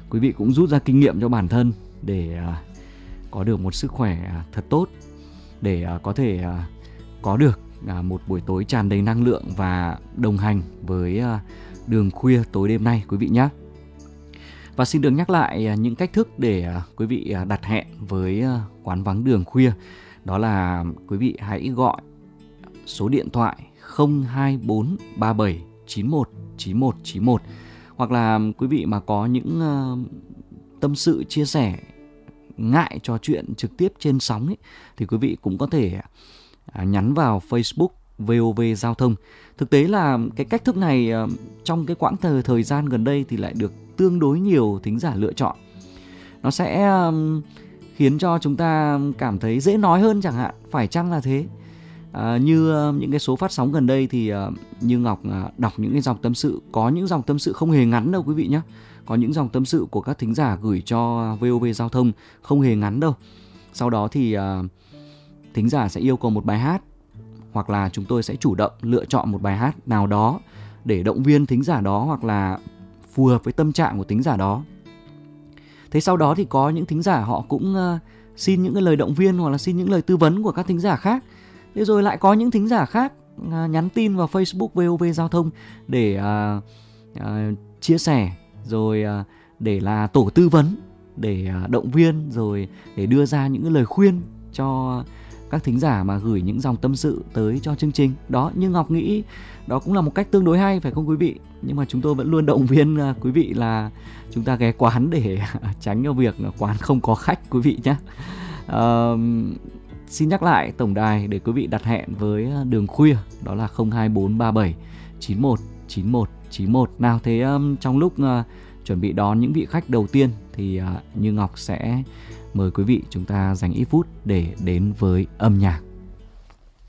quý vị cũng rút ra kinh nghiệm cho bản thân để có được một sức khỏe thật tốt, để có thể có được một buổi tối tràn đầy năng lượng và đồng hành với Đường Khuya tối đêm nay quý vị nhé. Và xin được nhắc lại những cách thức để quý vị đặt hẹn với quán vắng Đường Khuya. Đó là quý vị hãy gọi số điện thoại 02437 91 91 91, hoặc là quý vị mà có những tâm sự chia sẻ, ngại trò chuyện trực tiếp trên sóng ấy, thì quý vị cũng có thể nhắn vào Facebook VOV Giao thông. Thực tế là cái cách thức này trong cái quãng thời gian gần đây thì lại được tương đối nhiều thính giả lựa chọn. Nó sẽ khiến cho chúng ta cảm thấy dễ nói hơn chẳng hạn, phải chăng là thế? Như những cái số phát sóng gần đây thì Như Ngọc đọc những cái dòng tâm sự, có những dòng tâm sự không hề ngắn đâu quý vị nhé. Có những dòng tâm sự của các thính giả gửi cho VOV Giao thông không hề ngắn đâu. Sau đó thì thính giả sẽ yêu cầu một bài hát, hoặc là chúng tôi sẽ chủ động lựa chọn một bài hát nào đó để động viên thính giả đó, hoặc là phù hợp với tâm trạng của thính giả đó. Thế sau đó thì có những thính giả họ cũng xin những cái lời động viên hoặc là xin những lời tư vấn của các thính giả khác. Thế rồi lại có những thính giả khác nhắn tin vào Facebook VOV Giao thông để chia sẻ, rồi để là tổ tư vấn, để động viên, rồi để đưa ra những cái lời khuyên cho các thính giả mà gửi những dòng tâm sự tới cho chương trình. Đó, nhưng Ngọc nghĩ đó cũng là một cách tương đối hay, phải không quý vị? Nhưng mà chúng tôi vẫn luôn động viên quý vị là chúng ta ghé quán để tránh cho việc quán không có khách quý vị nhé. Xin nhắc lại tổng đài để quý vị đặt hẹn với Đường Khuya, đó là 02437 91 91 91. Nào, thế trong lúc chuẩn bị đón những vị khách đầu tiên thì Như Ngọc sẽ mời quý vị chúng ta dành ít phút để đến với âm nhạc.